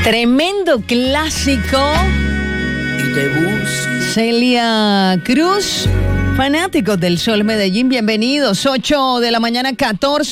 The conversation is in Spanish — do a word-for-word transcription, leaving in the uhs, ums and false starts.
Tremendo clásico. Y te busco. Celia Cruz, fanáticos del Sol Medellín, bienvenidos. ocho de la mañana, catorce